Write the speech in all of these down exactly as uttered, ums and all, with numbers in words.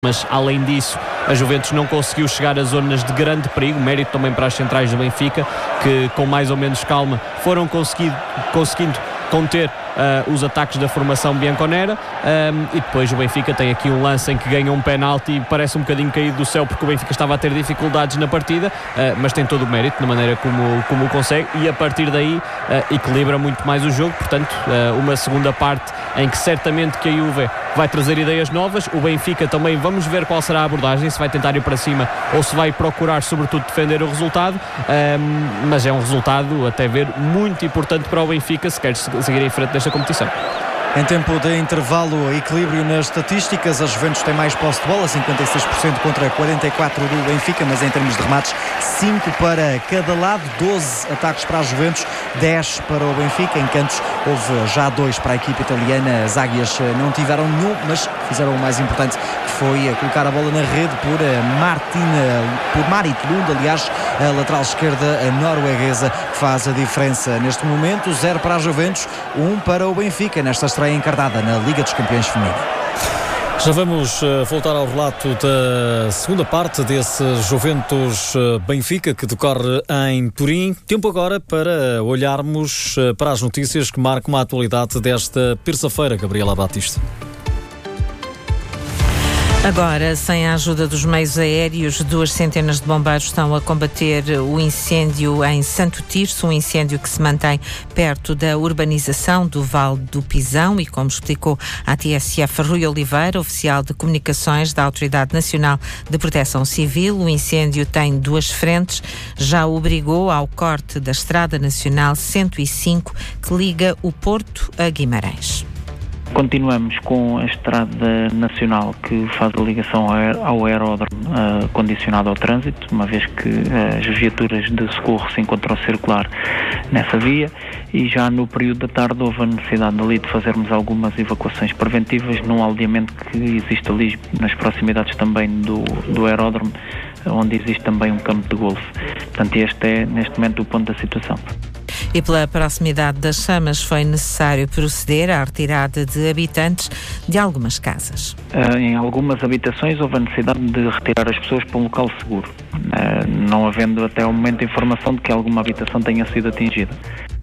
Mas, além disso, a Juventus não conseguiu chegar a zonas de grande perigo, mérito também para as centrais do Benfica, que com mais ou menos calma foram conseguindo, conseguindo conter uh, os ataques da formação bianconera, um, e depois o Benfica tem aqui um lance em que ganha um penalti e parece um bocadinho caído do céu, porque o Benfica estava a ter dificuldades na partida, uh, mas tem todo o mérito na maneira como, como o consegue, e a partir daí uh, equilibra muito mais o jogo. Portanto, uh, uma segunda parte em que certamente que a Juve vai trazer ideias novas. O Benfica também, vamos ver qual será a abordagem, se vai tentar ir para cima ou se vai procurar sobretudo defender o resultado, um, mas é um resultado, até ver, muito importante para o Benfica se quer seguir em frente desta competição. Em tempo de intervalo, equilíbrio nas estatísticas. A Juventus tem mais posse de bola, cinquenta e seis por cento contra quarenta e quatro por cento do Benfica, mas em termos de remates, cinco para cada lado, doze ataques para a Juventus, dez para o Benfica. Em cantos houve já dois para a equipa italiana. As águias não tiveram nenhum, mas fizeram o mais importante, que foi colocar a bola na rede por Martina, por Marit Lund, aliás, a lateral esquerda norueguesa, que faz a diferença neste momento. Zero para a Juventus, um para o Benfica, nesta estreia encarnada na Liga dos Campeões Feminina. Já vamos uh, voltar ao relato da segunda parte desse Juventus-Benfica que decorre em Turim. Tempo agora para olharmos uh, para as notícias que marcam a atualidade desta terça-feira, Gabriela Batista. Agora, sem a ajuda dos meios aéreos, duas centenas de bombeiros estão a combater o incêndio em Santo Tirso, um incêndio que se mantém perto da urbanização do Vale do Pisão e, como explicou a T S F Rui Oliveira, oficial de comunicações da Autoridade Nacional de Proteção Civil, o incêndio tem duas frentes, já obrigou ao corte da Estrada Nacional cento e cinco, que liga o Porto a Guimarães. Continuamos com a Estrada Nacional, que faz a ligação ao aeródromo uh, condicionado ao trânsito, uma vez que uh, as viaturas de socorro se encontram a circular nessa via, e já no período da tarde houve a necessidade ali de fazermos algumas evacuações preventivas num aldeamento que existe ali nas proximidades também do, do aeródromo, onde existe também um campo de golfe. Portanto, este é neste momento o ponto da situação. E pela proximidade das chamas foi necessário proceder à retirada de habitantes de algumas casas. Uh, em algumas habitações houve a necessidade de retirar as pessoas para um local seguro, uh, não havendo até ao momento informação de que alguma habitação tenha sido atingida.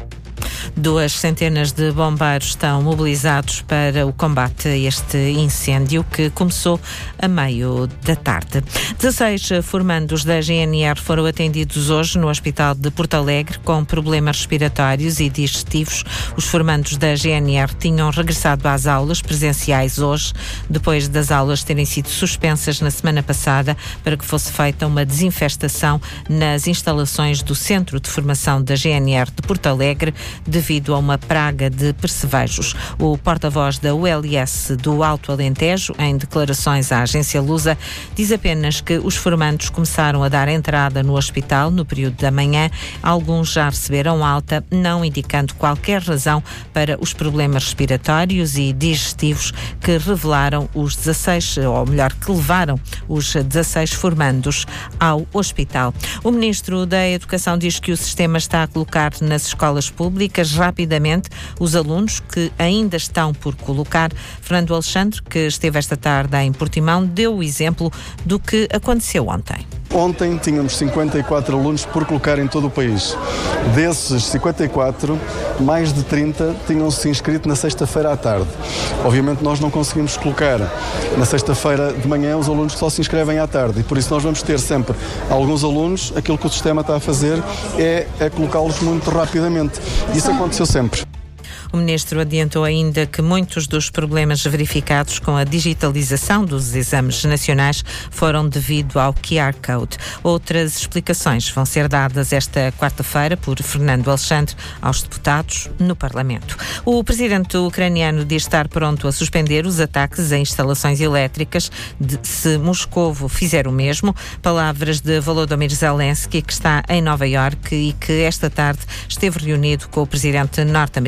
Duas centenas de bombeiros estão mobilizados para o combate a este incêndio que começou a meio da tarde. dezasseis formandos da G N R foram atendidos hoje no Hospital de Porto Alegre com problemas respiratórios e digestivos. Os formandos da G N R tinham regressado às aulas presenciais hoje, depois das aulas terem sido suspensas na semana passada para que fosse feita uma desinfestação nas instalações do Centro de Formação da G N R de Porto Alegre, devido a uma praga de percevejos. O porta-voz da U L S do Alto Alentejo, em declarações à agência Lusa, diz apenas que os formandos começaram a dar entrada no hospital no período da manhã. Alguns já receberam alta, não indicando qualquer razão para os problemas respiratórios e digestivos que revelaram os dezasseis, ou melhor, que levaram os dezasseis formandos ao hospital. O Ministro da Educação diz que o sistema está a colocar nas escolas públicas rapidamente os alunos que ainda estão por colocar. Fernando Alexandre, que esteve esta tarde em Portimão, deu o exemplo do que aconteceu ontem. Ontem tínhamos cinquenta e quatro alunos por colocar em todo o país. Desses cinquenta e quatro, mais de trinta tinham-se inscrito na sexta-feira à tarde. Obviamente nós não conseguimos colocar na sexta-feira de manhã os alunos que só se inscrevem à tarde, e por isso nós vamos ter sempre alguns alunos, aquilo que o sistema está a fazer é, é colocá-los muito rapidamente. Isso aconteceu sempre. O Ministro adiantou ainda que muitos dos problemas verificados com a digitalização dos exames nacionais foram devido ao Q R Code. Outras explicações vão ser dadas esta quarta-feira por Fernando Alexandre aos deputados no Parlamento. O presidente ucraniano diz estar pronto a suspender os ataques a instalações elétricas de, se Moscovo fizer o mesmo. Palavras de Volodymyr Zelensky, que está em Nova Iorque e que esta tarde esteve reunido com o presidente norte-americano.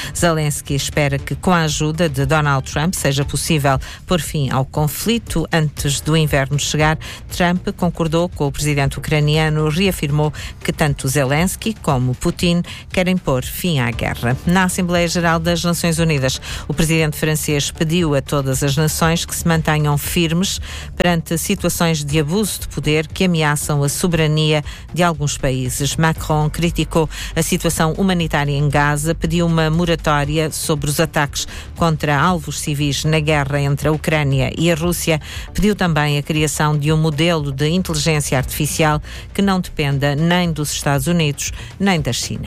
Zelensky espera que, com a ajuda de Donald Trump, seja possível pôr fim ao conflito antes do inverno chegar. Trump concordou com o presidente ucraniano, reafirmou que tanto Zelensky como Putin querem pôr fim à guerra. Na Assembleia Geral das Nações Unidas, o presidente francês pediu a todas as nações que se mantenham firmes perante situações de abuso de poder que ameaçam a soberania de alguns países. Macron criticou a situação humanitária em Gaza, pediu uma moratória sobre os ataques contra alvos civis na guerra entre a Ucrânia e a Rússia. Pediu também a criação de um modelo de inteligência artificial que não dependa nem dos Estados Unidos nem da China.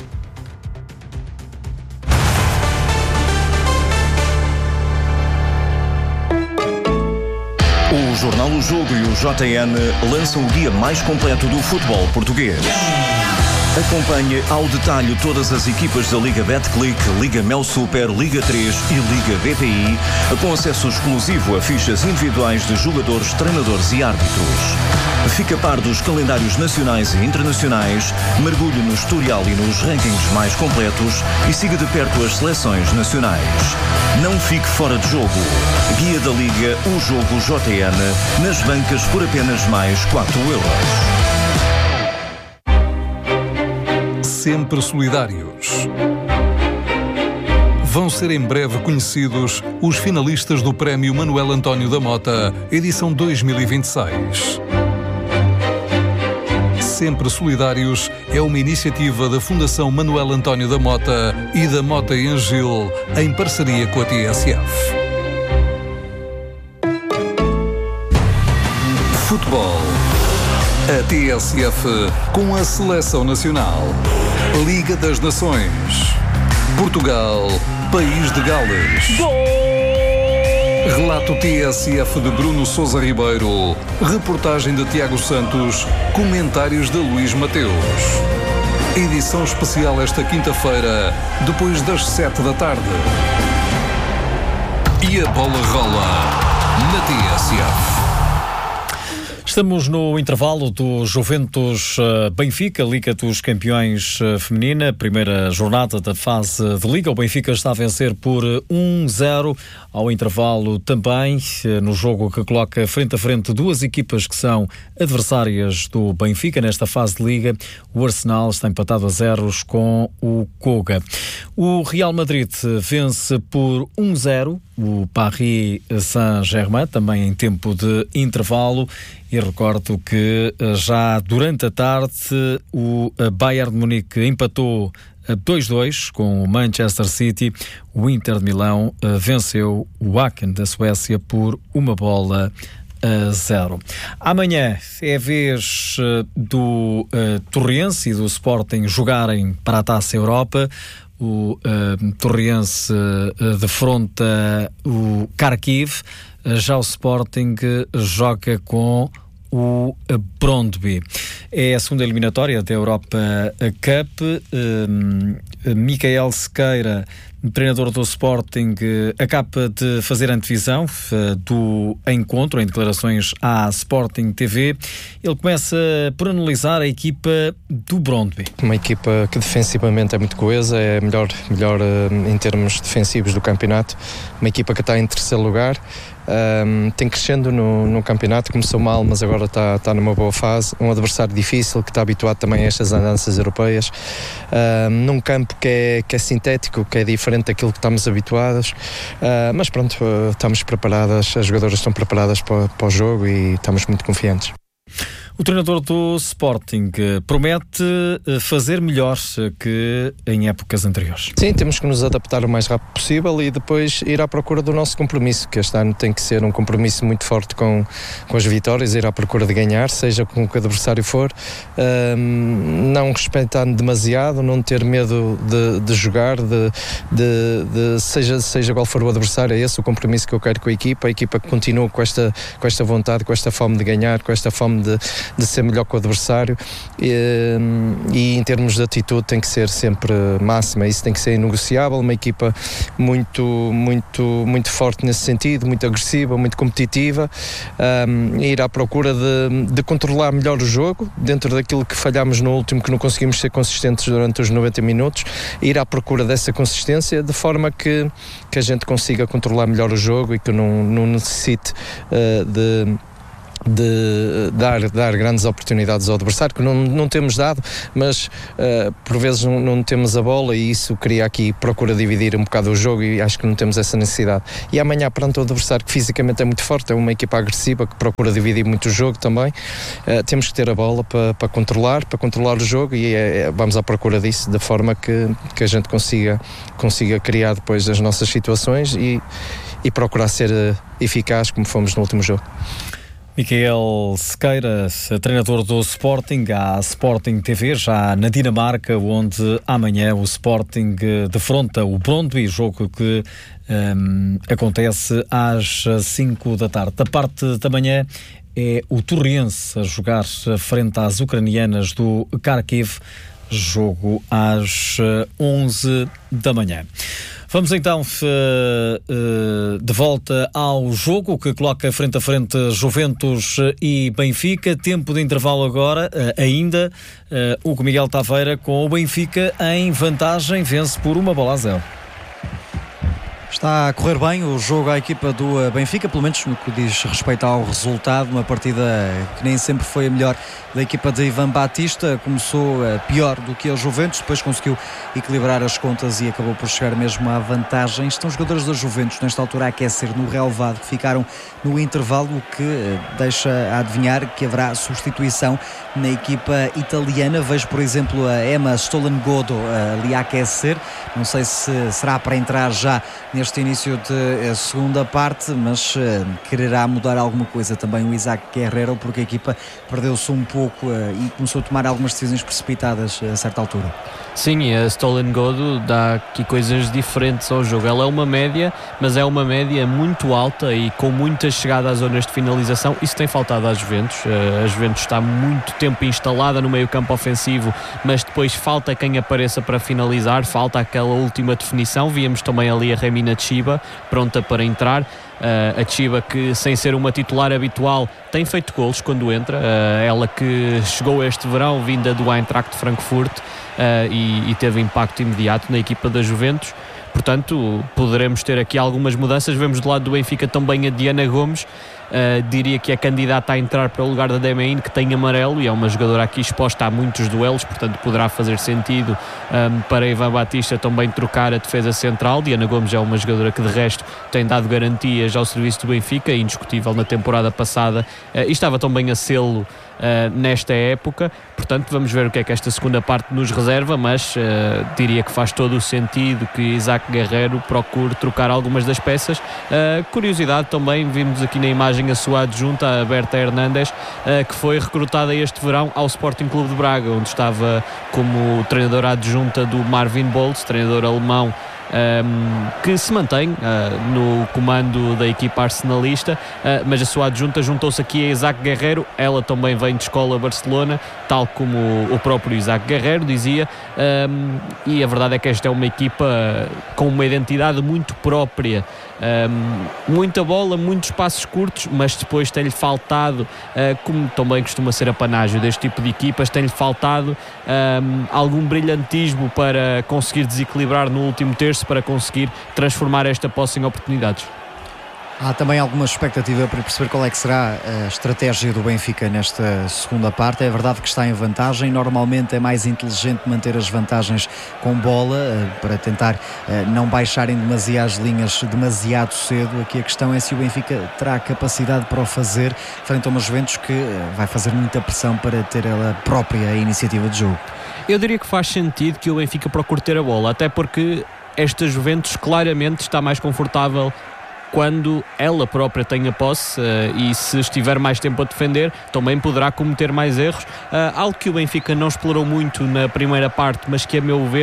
O Jornal O Jogo e o J N lançam o guia mais completo do futebol português. Acompanhe ao detalhe todas as equipas da Liga Betclic, Liga Mel Super, Liga três e Liga B P I, com acesso exclusivo a fichas individuais de jogadores, treinadores e árbitros. Fique a par dos calendários nacionais e internacionais, mergulhe no historial e nos rankings mais completos e siga de perto as seleções nacionais. Não fique fora de jogo. Guia da Liga O Jogo J N, nas bancas por apenas mais quatro euros. Sempre solidários. Vão ser em breve conhecidos os finalistas do Prémio Manuel António da Mota, edição dois mil e vinte e seis. Sempre Solidários é uma iniciativa da Fundação Manuel António da Mota e da Mota e Angil, em parceria com a T S F. Futebol. A T S F com a Seleção Nacional. Liga das Nações. Portugal, País de Gales. Gol! Relato T S F de Bruno Sousa Ribeiro. Reportagem de Tiago Santos. Comentários de Luís Mateus. Edição especial esta quinta-feira, depois das sete da tarde. E a bola rola na T S F. Estamos no intervalo do Juventus Benfica, Liga dos Campeões Feminina, primeira jornada da fase de Liga. O Benfica está a vencer por um zero ao intervalo também, no jogo que coloca frente a frente duas equipas que são adversárias do Benfica nesta fase de Liga. O Arsenal está empatado a zeros com o Koga. O Real Madrid vence por um zero o Paris Saint-Germain, também em tempo de intervalo. E recordo que já durante a tarde o Bayern de Munique empatou dois a dois com o Manchester City. O Inter de Milão venceu o Aken da Suécia por uma bola a zero. Amanhã é a vez do uh, Torrense e do Sporting jogarem para a Taça Europa. O uh, Torrense uh, defronta o Kharkiv. Já o Sporting joga com o Brøndby. É a segunda eliminatória da Europa Cup. Um, Micael Sequeira, treinador do Sporting, acaba de fazer a antevisão uh, do encontro em declarações à Sporting T V. Ele começa por analisar a equipa do Brøndby. Uma equipa que defensivamente é muito coesa, é melhor, melhor uh, em termos defensivos do campeonato. Uma equipa que está em terceiro lugar. Um, tem crescendo no, no campeonato, começou mal, mas agora está, está numa boa fase. Um adversário difícil que está habituado também a estas andanças europeias, um, num campo que é, que é sintético, que é diferente daquilo que estamos habituados, uh, mas pronto, uh, estamos preparadas, as jogadoras estão preparadas para, para o jogo e estamos muito confiantes. O treinador do Sporting promete fazer melhor que em épocas anteriores. Sim, temos que nos adaptar o mais rápido possível e depois ir à procura do nosso compromisso, que este ano tem que ser um compromisso muito forte com, com as vitórias, ir à procura de ganhar, seja com o que o adversário for, um, não respeitando demasiado, não ter medo de, de jogar, de, de, de, seja, seja qual for o adversário, é esse o compromisso que eu quero com a equipa, a equipa que continua com esta, com esta vontade, com esta fome de ganhar, com esta fome de de ser melhor que o adversário, e, e em termos de atitude tem que ser sempre máxima, isso tem que ser inegociável, uma equipa muito, muito, muito forte nesse sentido, muito agressiva, muito competitiva, um, ir à procura de, de controlar melhor o jogo, dentro daquilo que falhámos no último, que não conseguimos ser consistentes durante os noventa minutos, ir à procura dessa consistência, de forma que, que a gente consiga controlar melhor o jogo e que não, não necessite uh, de de dar, dar grandes oportunidades ao adversário, que não, não temos dado, mas uh, por vezes não, não temos a bola, e isso cria aqui, procura dividir um bocado o jogo, e acho que não temos essa necessidade. E amanhã, perante o adversário, que fisicamente é muito forte, é uma equipa agressiva, que procura dividir muito o jogo também, uh, temos que ter a bola para, para controlar, para controlar o jogo, e é, é, vamos à procura disso, de forma que, que a gente consiga, consiga criar depois as nossas situações e, e procurar ser uh, eficaz, como fomos no último jogo. Micael Sequeira, treinador do Sporting, à Sporting T V, já na Dinamarca, onde amanhã o Sporting defronta o Brøndby, jogo que um, acontece às cinco da tarde. Da parte da manhã é o Torrense a jogar frente às ucranianas do Kharkiv, jogo às onze da manhã. Vamos então uh, uh, de volta ao jogo que coloca frente a frente Juventus e Benfica. Tempo de intervalo agora, uh, ainda uh, o Miguel Taveira com o Benfica em vantagem, vence por uma bola a zero. Está a correr bem o jogo à equipa do Benfica, pelo menos no que diz respeito ao resultado, uma partida que nem sempre foi a melhor da equipa de Ivan Batista, começou pior do que a Juventus, depois conseguiu equilibrar as contas e acabou por chegar mesmo à vantagem. Estão os jogadores da Juventus nesta altura a aquecer no relevado, que ficaram no intervalo, o que deixa a adivinhar que haverá substituição na equipa italiana. Vejo, por exemplo, a Emma Stollengodo ali a aquecer, não sei se será para entrar já neste início de segunda parte, mas uh, quererá mudar alguma coisa também o Isaac Guerreiro, porque a equipa perdeu-se um pouco uh, e começou a tomar algumas decisões precipitadas uh, a certa altura. Sim, e a Stollengodo dá aqui coisas diferentes ao jogo. Ela é uma média, mas é uma média muito alta e com muita chegada às zonas de finalização. Isso tem faltado às Juventus. Uh, a Juventus está muito tempo instalada no meio campo ofensivo, mas depois falta quem apareça para finalizar, falta aquela última definição. Víamos também ali a Remina Chiba, pronta para entrar. Uh, a Chiba, que sem ser uma titular habitual, tem feito golos quando entra. Uh, ela que chegou este verão vinda do Eintracht de Frankfurt uh, e, e teve impacto imediato na equipa da Juventus. Portanto, poderemos ter aqui algumas mudanças. Vemos do lado do Benfica também a Diana Gomes. Uh, diria que é candidata a entrar para o lugar da Demein, que tem amarelo e é uma jogadora aqui exposta a muitos duelos, portanto poderá fazer sentido um, para Ivan Batista também trocar a defesa central. Diana Gomes é uma jogadora que de resto tem dado garantias ao serviço do Benfica, indiscutível na temporada passada, uh, e estava também a sê-lo Uh, nesta época, portanto vamos ver o que é que esta segunda parte nos reserva, mas uh, diria que faz todo o sentido que Isaac Guerreiro procure trocar algumas das peças. Uh, curiosidade também, vimos aqui na imagem a sua adjunta, a Berta Hernandes, uh, que foi recrutada este verão ao Sporting Clube de Braga, onde estava como treinadora adjunta do Marvin Boltz, treinador alemão, Um, que se mantém uh, no comando da equipa arsenalista, uh, mas a sua adjunta juntou-se aqui a Isaac Guerreiro. Ela também vem de escola Barcelona, tal como o próprio Isaac Guerreiro dizia, um, e a verdade é que esta é uma equipa com uma identidade muito própria. Um, muita bola, muitos passos curtos, mas depois tem-lhe faltado, uh, como também costuma ser a panágio deste tipo de equipas, tem-lhe faltado um, algum brilhantismo para conseguir desequilibrar no último terço, para conseguir transformar esta posse em oportunidades. Há também alguma expectativa para perceber qual é que será a estratégia do Benfica nesta segunda parte. É verdade que está em vantagem, normalmente é mais inteligente manter as vantagens com bola para tentar não baixarem demasiado as linhas demasiado cedo. Aqui a questão é se o Benfica terá capacidade para o fazer frente a uma Juventus que vai fazer muita pressão para ter ela própria a iniciativa de jogo. Eu diria que faz sentido que o Benfica procure ter a bola, até porque esta Juventus claramente está mais confortável quando ela própria tem a posse, uh, e se estiver mais tempo a defender também poderá cometer mais erros, uh, algo que o Benfica não explorou muito na primeira parte, mas que a meu ver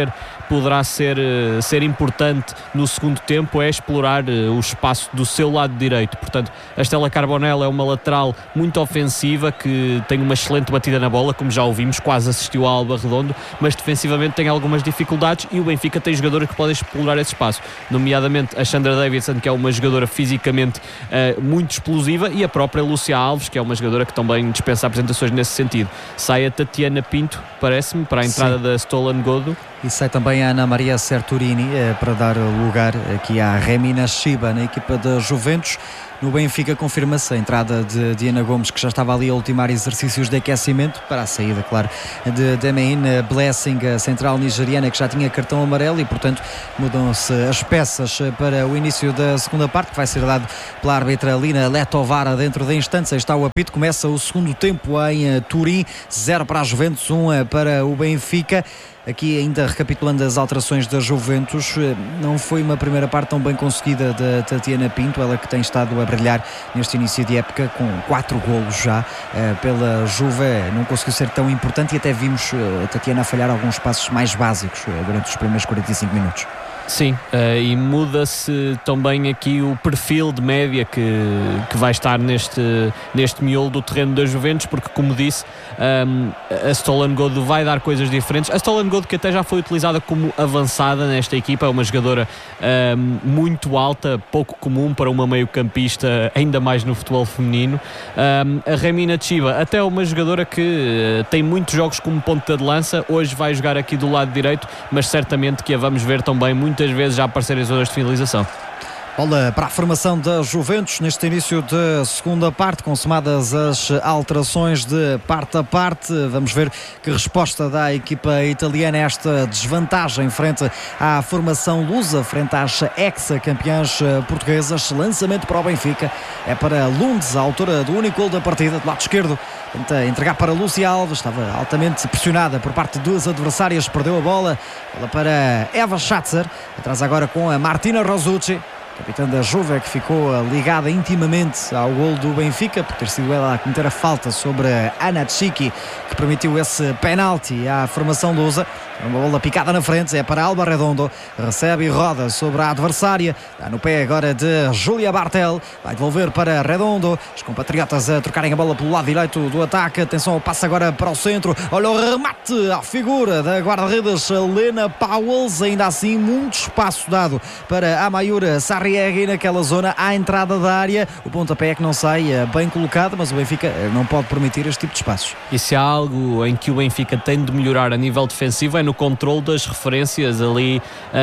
poderá ser, ser importante no segundo tempo é explorar o espaço do seu lado direito. Portanto, a Stella Carbonell é uma lateral muito ofensiva, que tem uma excelente batida na bola, como já ouvimos, quase assistiu ao Alba Redondo, mas defensivamente tem algumas dificuldades, e o Benfica tem jogadores que podem explorar esse espaço, nomeadamente a Sandra Davidson, que é uma jogadora fisicamente uh, muito explosiva, e a própria Lúcia Alves, que é uma jogadora que também dispensa apresentações nesse sentido. Sai a Tatiana Pinto, parece-me, para a entrada Sim. da Stolen Godo. E sai também a Ana Maria Serturini eh, para dar lugar aqui à Remina Shiba na equipa da Juventus. No Benfica confirma-se a entrada de Diana Gomes, que já estava ali a ultimar exercícios de aquecimento, para a saída, claro, de Demein Blessing, a central nigeriana, que já tinha cartão amarelo, e portanto mudam-se as peças para o início da segunda parte, que vai ser dado pela árbitra Lina Letovara dentro de instantes. Aí está o apito, começa o segundo tempo em Turim, zero para a Juventus, um para o Benfica. Aqui ainda recapitulando as alterações da Juventus, não foi uma primeira parte tão bem conseguida da Tatiana Pinto, ela que tem estado a brilhar neste início de época com quatro golos já pela Juve, não conseguiu ser tão importante, e até vimos a Tatiana a falhar alguns passos mais básicos durante os primeiros quarenta e cinco minutos. Sim, uh, e muda-se também aqui o perfil de média que, que vai estar neste, neste miolo do terreno da Juventus, porque, como disse, um, a Stolen Godo vai dar coisas diferentes. A Stolen Godo, que até já foi utilizada como avançada nesta equipa, é uma jogadora um, muito alta, pouco comum para uma meio-campista, ainda mais no futebol feminino. Um, a Remina Chiba, até é uma jogadora que uh, tem muitos jogos como ponta de lança, hoje vai jogar aqui do lado direito, mas certamente que a vamos ver também muito muitas vezes já aparecer em zonas de finalização. Bola para a formação da Juventus neste início de segunda parte, consumadas as alterações de parte a parte. Vamos ver que resposta dá a equipa italiana a esta desvantagem frente à formação lusa, frente às ex-campeãs portuguesas. Lançamento para o Benfica, é para Lundes, a autora do único gol da partida, do lado esquerdo. Tenta entregar para Lúcia Alves, estava altamente pressionada por parte dos adversários, perdeu a bola. Bola para Eva Schatzer, atrás agora com a Martina Rosucci, capitã da Juve, que ficou ligada intimamente ao gol do Benfica, por ter sido ela a cometer a falta sobre a Ana Tchiki, que permitiu esse penalti à formação lusa. Uma bola picada na frente, é para Alba Redondo, recebe e roda sobre a adversária, dá no pé agora de Júlia Bartel, vai devolver para Redondo, os compatriotas a trocarem a bola pelo lado direito do ataque. Atenção, passa agora para o centro, olha o remate à figura da guarda-redes Lena Powells, ainda assim muito espaço dado para a Mayura Sarriegui naquela zona à entrada da área. O pontapé é que não sai bem colocado, mas o Benfica não pode permitir este tipo de espaços. E se há algo em que o Benfica tem de melhorar a nível defensivo é no controle das referências ali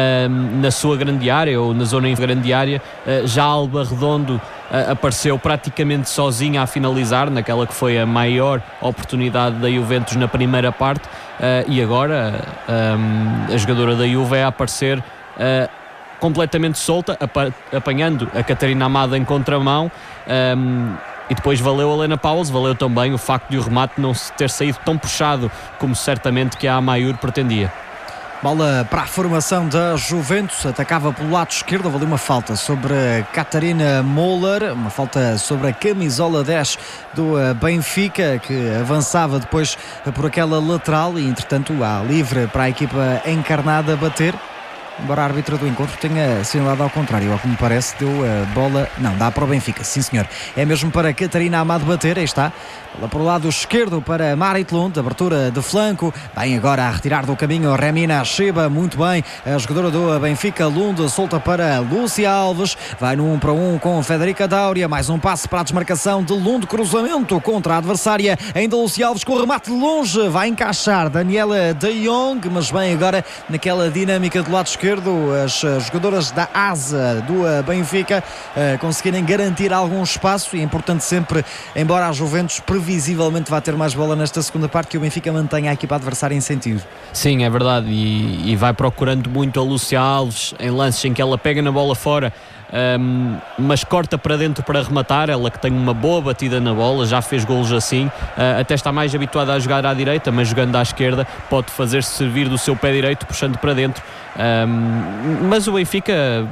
um, na sua grande área ou na zona em grande área. Uh, já Alba Redondo uh, apareceu praticamente sozinha a finalizar naquela que foi a maior oportunidade da Juventus na primeira parte, uh, e agora um, a jogadora da Juve é a aparecer uh, completamente solta, apa- apanhando a Catarina Amada em contramão. Um, E depois valeu a Lena Powells, valeu também o facto de o remate não ter saído tão puxado como certamente que a Amayur pretendia. Bola para a formação da Juventus, atacava pelo lado esquerdo, valeu uma falta sobre Catarina Moller, uma falta sobre a camisola dez do Benfica, que avançava depois por aquela lateral, e entretanto há livre para a equipa encarnada bater. Embora a árbitra do encontro tenha assinalado ao contrário, ao que me parece, deu a bola. Não, dá para o Benfica, sim senhor. É mesmo para Catarina Amado bater, aí está. Bola para o lado esquerdo para Marit Lund, abertura de flanco. Bem, agora a retirar do caminho Remina Shiba, muito bem. A jogadora do Benfica, Lund, solta para Lúcia Alves. Vai no um para um com Federica Dáurea. Mais um passe para a desmarcação de Lund, cruzamento contra a adversária. Ainda Lúcia Alves com o remate de longe. Vai encaixar Daniela de Jong, mas bem agora naquela dinâmica do lado esquerdo. As jogadoras da asa do Benfica uh, conseguirem garantir algum espaço, e é importante sempre, embora a Juventus previsivelmente vá ter mais bola nesta segunda parte, que o Benfica mantenha a equipa adversária em sentido. Sim, é verdade, e, e vai procurando muito a Lúcia Alves em lances em que ela pega na bola fora, um, mas corta para dentro para rematar. Ela que tem uma boa batida na bola, já fez golos assim, uh, até está mais habituada a jogar à direita, mas jogando à esquerda pode fazer-se servir do seu pé direito puxando para dentro. Um, mas o Benfica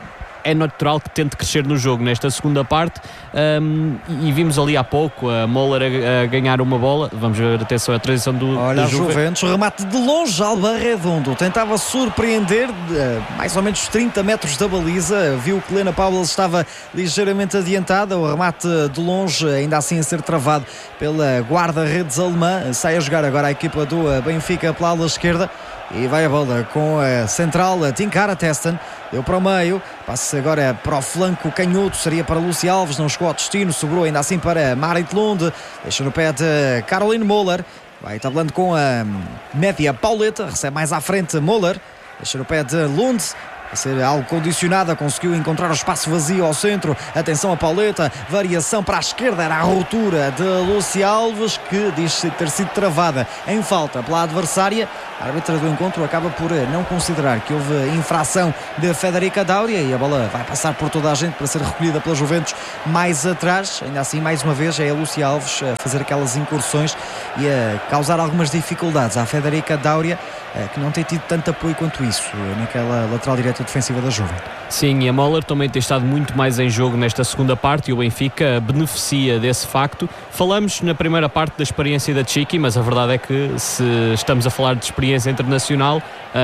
é natural que tente crescer no jogo nesta segunda parte, um, e, e vimos ali há pouco a Moller a, a ganhar uma bola. Vamos ver, atenção, a transição do Olha, do Juventus. Juventus, remate de longe, Alba Redondo tentava surpreender, uh, mais ou menos trinta metros da baliza, viu que Lena Pauwels estava ligeiramente adiantada, o remate de longe ainda assim a ser travado pela guarda-redes alemã. Sai a jogar agora a equipa do Benfica pela ala esquerda e vai a bola com a central, a Tinkara Testen, deu para o meio, passa agora para o flanco canhoto, seria para Lucy Alves, não chegou ao destino, sobrou ainda assim para Marit Lund, deixa no pé de Caroline Moller. Vai tabelando com a média Pauleta, recebe mais à frente Moller, deixa no pé de Lund, a ser algo condicionada, conseguiu encontrar o espaço vazio ao centro. Atenção a Pauleta, variação para a esquerda, era a ruptura de Lucy Alves, que diz ter sido travada em falta pela adversária. A árbitra do encontro acaba por não considerar que houve infração de Federica Dáuria e a bola vai passar por toda a gente para ser recolhida pela Juventus mais atrás. Ainda assim, mais uma vez, é a Lucy Alves a fazer aquelas incursões e a causar algumas dificuldades à Federica Dáuria, que não tem tido tanto apoio quanto isso naquela lateral direita defensiva da Juve. Sim, e a Moller também tem estado muito mais em jogo nesta segunda parte e o Benfica beneficia desse facto. Falamos na primeira parte da experiência da Chiqui, mas a verdade é que se estamos a falar de experiência internacional,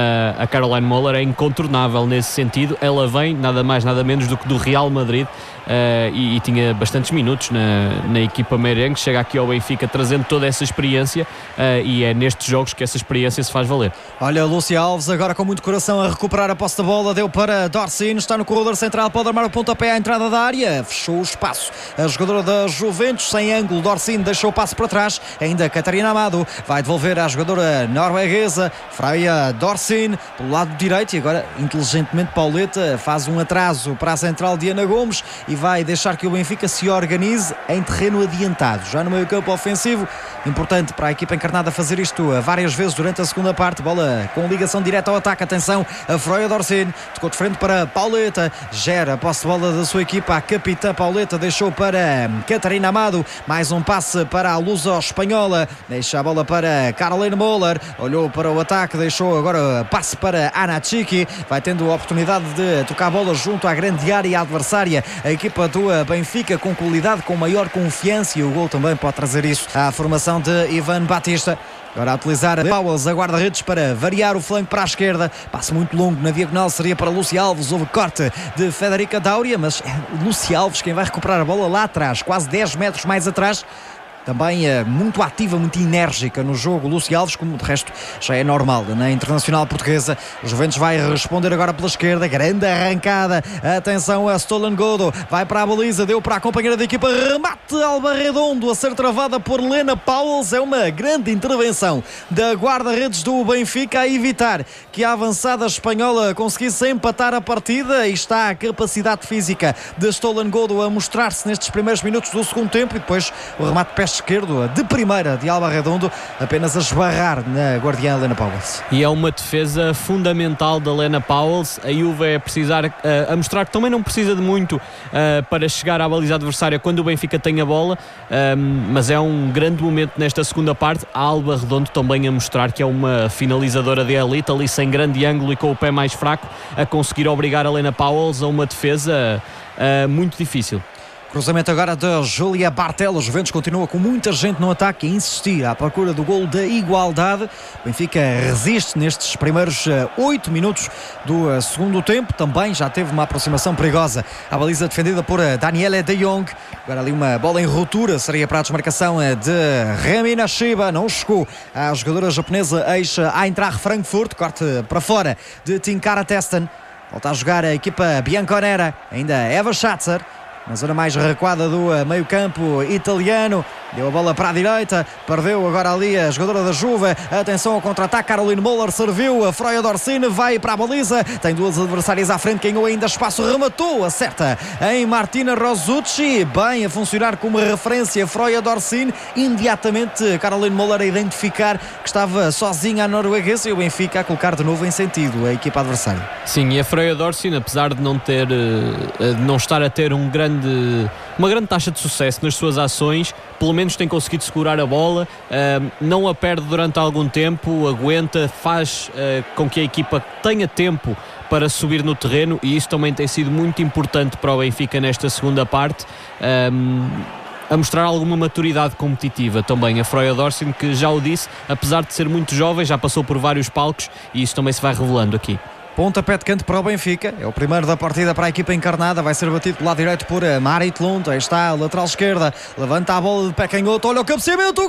a Caroline Moller é incontornável nesse sentido. Ela vem nada mais nada menos do que do Real Madrid, Uh, e, e tinha bastantes minutos na, na equipa merengue, chega aqui ao Benfica trazendo toda essa experiência, uh, e é nestes jogos que essa experiência se faz valer. Olha, Lucy Alves agora com muito coração a recuperar a posse da bola, deu para Dorsin, está no corredor central, pode armar o pontapé à entrada da área, fechou o espaço a jogadora da Juventus, sem ângulo, Dorsin deixou o passo para trás, ainda Catarina Amado vai devolver à jogadora norueguesa Freya Dorsin pelo lado direito, e agora inteligentemente Pauleta faz um atraso para a central de Ana Gomes e vai deixar que o Benfica se organize em terreno adiantado, já no meio campo ofensivo. Importante para a equipa encarnada fazer isto várias vezes durante a segunda parte. Bola com ligação direta ao ataque, atenção a Freya Dorsin, tocou de frente para Pauleta, gera a posse de bola da sua equipa, a capitã Pauleta deixou para Catarina Amado, mais um passe para a luso-espanhola, deixa a bola para Caroline Moller, olhou para o ataque, deixou agora passe para Ana Chiqui, vai tendo a oportunidade de tocar a bola junto à grande área adversária. A equipa do Benfica com qualidade, com maior confiança, e o gol também pode trazer isso à formação de Ivan Batista. Agora a utilizar a Pauwels, a guarda-redes, para variar o flanco para a esquerda. Passe muito longo na diagonal, seria para Lucy Alves. Houve corte de Federica Dáuria, mas é Lucy Alves quem vai recuperar a bola lá atrás, quase dez metros mais atrás. Também é muito ativa, muito enérgica no jogo, Lucy Alves, como de resto já é normal na Internacional Portuguesa. O Juventus vai responder agora pela esquerda, grande arrancada, atenção a Stolen Godo, vai para a baliza, deu para a companheira da equipa, remate Alba Redondo a ser travada por Lena Pauwels. É uma grande intervenção da guarda-redes do Benfica a evitar que a avançada espanhola conseguisse empatar a partida, e está a capacidade física de Stolen Godo a mostrar-se nestes primeiros minutos do segundo tempo, e depois o remate pé esquerdo de primeira de Alba Redondo, apenas a esbarrar na guardiã Lena Pauwels. E é uma defesa fundamental da Lena Pauwels. A Juve é precisar, uh, a mostrar que também não precisa de muito uh, para chegar à baliza adversária quando o Benfica tem a bola, um, mas é um grande momento nesta segunda parte. A Alba Redondo também a mostrar que é uma finalizadora de elite, ali sem grande ângulo e com o pé mais fraco, a conseguir obrigar a Lena Pauwels a uma defesa uh, muito difícil. Cruzamento agora de Júlia Bartel. O Juventus continua com muita gente no ataque a insistir à procura do golo da igualdade. O Benfica resiste nestes primeiros oito uh, minutos do uh, segundo tempo. Também já teve uma aproximação perigosa à baliza defendida por uh, Daniele de Jong. Agora ali uma bola em ruptura, seria para a desmarcação uh, de Remina Shiba. Não chegou à jogadora japonesa ex-Eintracht Frankfurt. Corte para fora de Tinkara Testen. Volta a jogar a equipa bianconera. Ainda Eva Schatzer na zona mais recuada do meio campo italiano, deu a bola para a direita, perdeu agora ali a jogadora da Juve. Atenção ao contra-ataque, Caroline Moller serviu, a Freya Dorsin vai para a baliza, tem duas adversárias à frente, ganhou ainda espaço, rematou, acerta em Martina Rosucci, bem a funcionar como referência Freya Dorsin, imediatamente Caroline Moller a identificar que estava sozinha a norueguesa, e o Benfica a colocar de novo em sentido a equipa adversária. Sim, e a Freya Dorsin, apesar de não ter, de não estar a ter um grande uma grande taxa de sucesso nas suas ações, pelo menos tem conseguido segurar a bola, uh, não a perde durante algum tempo, aguenta, faz uh, com que a equipa tenha tempo para subir no terreno, e isso também tem sido muito importante para o Benfica nesta segunda parte, um, a mostrar alguma maturidade competitiva também. A Froia Dorsin, que já o disse, apesar de ser muito jovem, já passou por vários palcos, e isso também se vai revelando aqui. Pontapé de canto para o Benfica, é o primeiro da partida para a equipa encarnada, vai ser batido do lado direito por Marit Lund, aí está a lateral esquerda, levanta a bola de pé canhoto, olha o cabeceamento,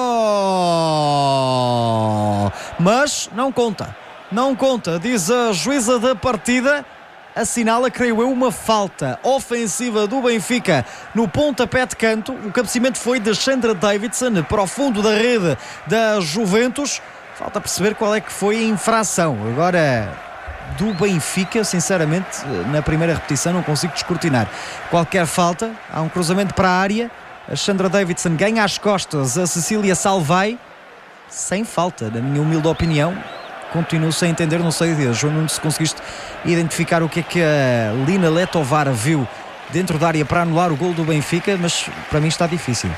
golo! Mas não conta, não conta, diz a juíza da partida, assinala, creio eu, uma falta ofensiva do Benfica no pontapé de canto. O cabeceamento foi de Sandra Davidson para o fundo da rede da Juventus, falta perceber qual é que foi a infração. Agora, do Benfica, sinceramente, na primeira repetição não consigo descortinar qualquer falta. Há um cruzamento para a área, a Sandra Davidson ganha às costas a Cecília Salvai, sem falta, na minha humilde opinião. Continuo sem entender, não sei, João Nunes, se conseguiste identificar o que é que a Lina Letovar viu dentro da área para anular o gol do Benfica, mas para mim está difícil.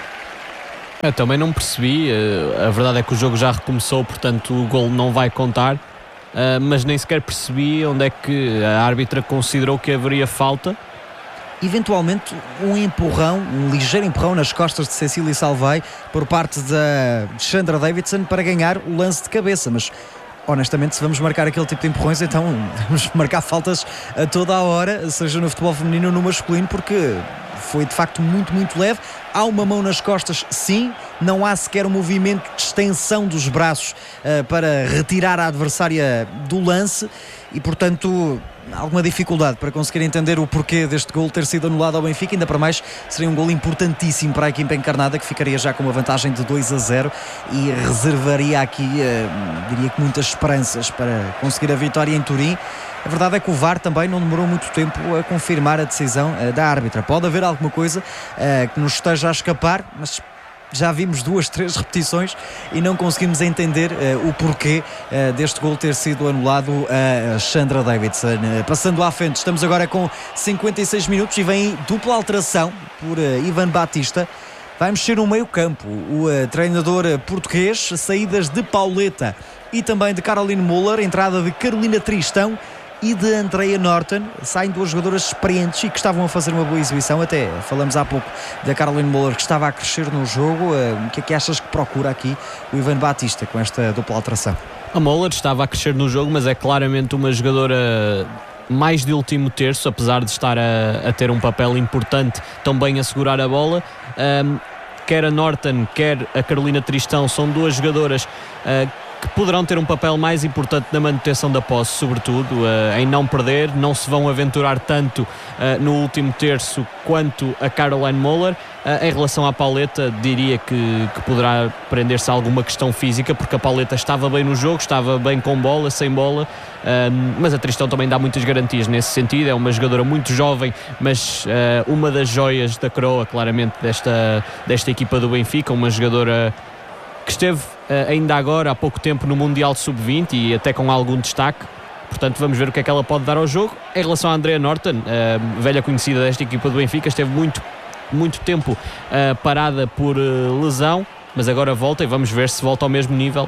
Eu também não percebi, a verdade é que o jogo já recomeçou, portanto o gol não vai contar. Uh, mas nem sequer percebi onde é que a árbitra considerou que haveria falta. Eventualmente um empurrão, um ligeiro empurrão nas costas de Cecília Salvai por parte da Sandra Davidson para ganhar o lance de cabeça, mas honestamente, se vamos marcar aquele tipo de empurrões, então vamos marcar faltas a toda a hora, seja no futebol feminino ou no masculino, porque foi de facto muito, muito leve. Há uma mão nas costas, sim, não há sequer um movimento de extensão dos braços uh, para retirar a adversária do lance, e portanto alguma dificuldade para conseguir entender o porquê deste gol ter sido anulado ao Benfica. Ainda para mais, seria um gol importantíssimo para a equipa encarnada, que ficaria já com uma vantagem de dois a zero e reservaria aqui, uh, diria que muitas esperanças para conseguir a vitória em Turim. A verdade é que o V A R também não demorou muito tempo a confirmar a decisão uh, da árbitra. Pode haver alguma coisa uh, que nos esteja a escapar, mas já vimos duas, três repetições e não conseguimos entender uh, o porquê uh, deste gol ter sido anulado a Sandra Davidson. Uh, passando à frente, estamos agora com cinquenta e seis minutos e vem dupla alteração por uh, Ivan Batista. Vai mexer no meio campo o uh, treinador português, saídas de Pauleta e também de Caroline Müller, entrada de Carolina Tristão e de Andrea Norton. Saem duas jogadoras experientes e que estavam a fazer uma boa exibição. Até falamos há pouco da Caroline Müller, que estava a crescer no jogo. O que é que achas que procura aqui o Ivan Batista com esta dupla alteração? A Müller estava a crescer no jogo, mas é claramente uma jogadora mais de último terço, apesar de estar a, a ter um papel importante também a segurar a bola. Um, quer a Norton, quer a Carolina Tristão são duas jogadoras uh, que poderão ter um papel mais importante na manutenção da posse, sobretudo uh, em não perder, não se vão aventurar tanto uh, no último terço quanto a Caroline Müller. Uh, em relação à Pauleta, diria que, que poderá prender-se a alguma questão física, porque a Pauleta estava bem no jogo, estava bem com bola, sem bola, uh, mas a Tristão também dá muitas garantias nesse sentido. É uma jogadora muito jovem, mas uh, uma das joias da coroa, claramente, desta, desta equipa do Benfica, uma jogadora que esteve uh, ainda agora há pouco tempo no Mundial sub vinte e até com algum destaque. Portanto, vamos ver o que é que ela pode dar ao jogo. Em relação à Andrea Norton, uh, velha conhecida desta equipa do Benfica, esteve muito, muito tempo uh, parada por uh, lesão, mas agora volta e vamos ver se volta ao mesmo nível.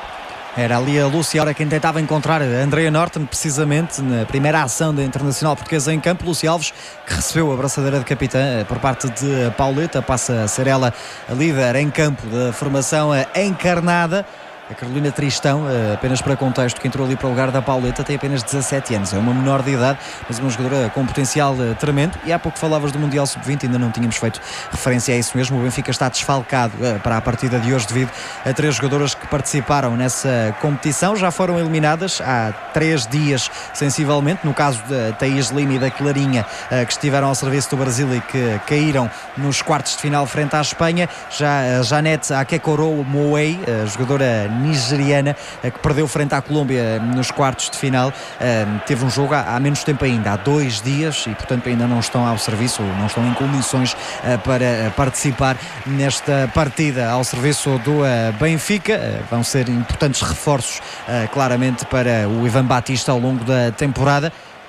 Era ali a Lúcia Ora quem tentava encontrar a Andrea Norton, precisamente na primeira ação da Internacional Portuguesa em campo. Lúcia Alves, que recebeu a braçadeira de capitã por parte de Pauleta, passa a ser ela a líder em campo da formação encarnada. A Carolina Tristão, apenas para contexto, que entrou ali para o lugar da Pauleta, tem apenas dezassete anos, é uma menor de idade, mas uma jogadora com potencial tremendo. E há pouco falavas do Mundial sub vinte, ainda não tínhamos feito referência a isso mesmo. O Benfica está desfalcado para a partida de hoje devido a três jogadoras que participaram nessa competição. Já foram eliminadas há três dias, sensivelmente, no caso da Thaís Lima e da Clarinha, que estiveram ao serviço do Brasil e que caíram nos quartos de final frente à Espanha. Já a Janete Akekoro Moei, a jogadora nigeriana, que perdeu frente à Colômbia nos quartos de final, teve um jogo há menos tempo ainda, há dois dias, e portanto ainda não estão ao serviço, não estão em condições para participar nesta partida ao serviço do Benfica. Vão ser importantes reforços claramente para o Ivan Batista ao longo da temporada.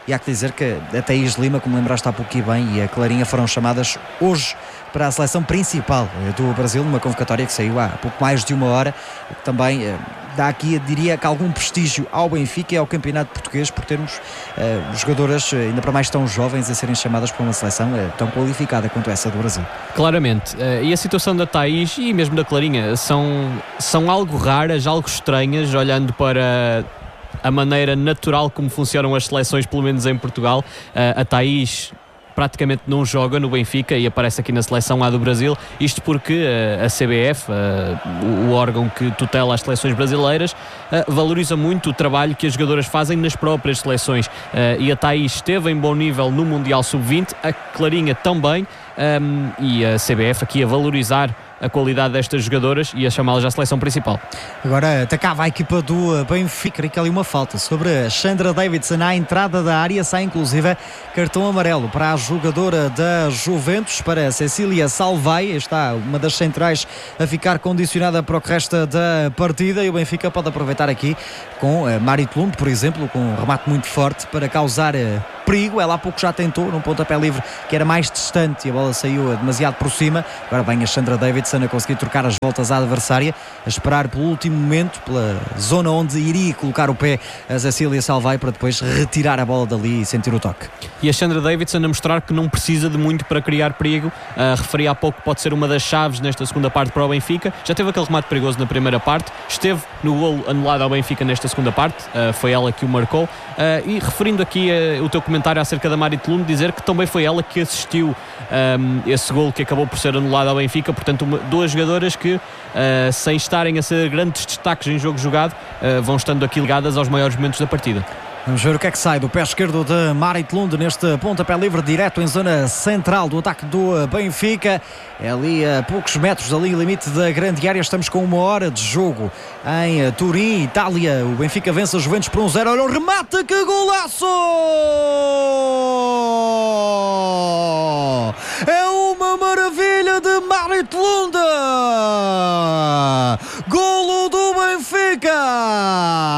e há que dizer que a Thaís Lima, como lembraste há pouco e bem, e a Clarinha foram chamadas hoje para a seleção principal do Brasil, numa convocatória que saiu há pouco mais de uma hora, o que também eh, dá aqui, diria que algum prestígio ao Benfica e ao campeonato português por termos eh, jogadoras, ainda para mais tão jovens, a serem chamadas para uma seleção eh, tão qualificada quanto essa do Brasil. Claramente, uh, e a situação da Thaís e mesmo da Clarinha são, são algo raras, algo estranhas, olhando para a maneira natural como funcionam as seleções, pelo menos em Portugal. Uh, a Thaís praticamente não joga no Benfica e aparece aqui na seleção A do Brasil, isto porque uh, a C B F, uh, o, o órgão que tutela as seleções brasileiras, uh, valoriza muito o trabalho que as jogadoras fazem nas próprias seleções, uh, e a Thaís esteve em bom nível no Mundial sub vinte, a Clarinha também, um, e a C B F aqui a valorizar a qualidade destas jogadoras e a chamá-las à seleção principal. Agora atacava a equipa do Benfica, creio que ali uma falta sobre a Sandra Davidson à entrada da área, sai inclusive cartão amarelo para a jogadora da Juventus, para a Cecília Salvai, está uma das centrais a ficar condicionada para o que resta da partida, e o Benfica pode aproveitar aqui com a Mari Tlum, por exemplo, com um remate muito forte para causar perigo. Ela há pouco já tentou num pontapé livre que era mais distante e a bola saiu demasiado por cima. Agora bem a Sandra Davidson a conseguir trocar as voltas à adversária, a esperar pelo último momento, pela zona onde iria colocar o pé a Cecília Salvai, para depois retirar a bola dali e sentir o toque. E a Sandra Davidson a mostrar que não precisa de muito para criar perigo. Uh, referi há pouco que pode ser uma das chaves nesta segunda parte para o Benfica. Já teve aquele remate perigoso na primeira parte, esteve no golo anulado ao Benfica nesta segunda parte, uh, foi ela que o marcou. Uh, e referindo aqui uh, o teu comentário acerca da Mari Tlum, dizer que também foi ela que assistiu um, esse golo que acabou por ser anulado ao Benfica. Portanto, uma, duas jogadoras que, uh, sem estarem a ser grandes destaques em jogo jogado, uh, vão estando aqui ligadas aos maiores momentos da partida. Vamos ver o que é que sai do pé esquerdo de Marit Lund neste pontapé livre direto em zona central do ataque do Benfica. É ali a poucos metros, ali limite da grande área. Estamos com uma hora de jogo em Turim, Itália. O Benfica vence a Juventus por um zero. Olha o remate, que golaço! É uma maravilha de Marit Lund! Golo do Benfica!